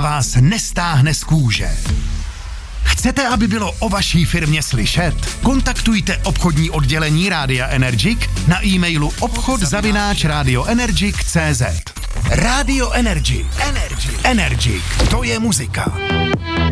vás nestáhne z kůže. Chcete, aby bylo o vaší firmě slyšet? Kontaktujte obchodní oddělení Rádia Energic na e-mailu obchod@radioenergic.cz. Radio Energic. To je muzika.